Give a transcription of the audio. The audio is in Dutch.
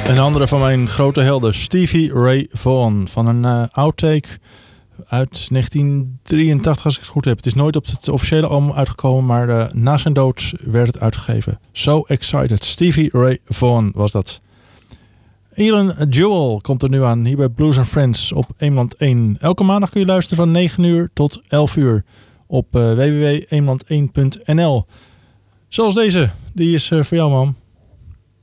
Een andere van mijn grote helden, Stevie Ray Vaughan. Van een outtake uit 1983, als ik het goed heb. Het is nooit op het officiële album uitgekomen, maar na zijn dood werd het uitgegeven. So Excited. Stevie Ray Vaughan was dat. Elin Jewel komt er nu aan, hier bij Blues & Friends op Eemland 1. Elke maandag kun je luisteren van 9 uur tot 11 uur op www.eemland1.nl. Zoals deze, die is voor jou, man.